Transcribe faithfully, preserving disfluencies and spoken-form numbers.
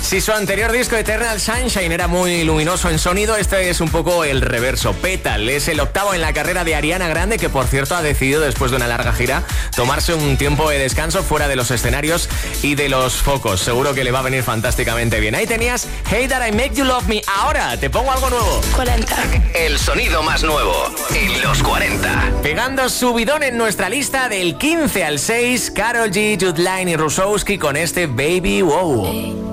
Si su anterior disco Eternal Sunshine era muy luminoso en sonido, este es un poco el reverso. Petal es el octavo en la carrera de Ariana Grande, que por cierto ha decidido, después de una larga gira, tomarse un tiempo de descanso fuera de los escenarios y de los focos. Seguro que le va a venir fantásticamente bien. Ahí tenías Hey That I Make You Love Me. Ahora te pongo algo nuevo. cuarenta. El sonido más nuevo en los cuarenta. Pegando subidón en nuestra lista del quince al seis, Karol G, Jude Line y Rusowski con este Baby Wow.